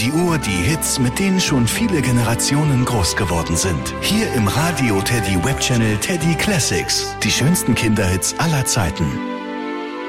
die Uhr die Hits, mit denen schon viele Generationen groß geworden sind. Hier im Radio Teddy Webchannel Teddy Classics. Die schönsten Kinderhits aller Zeiten.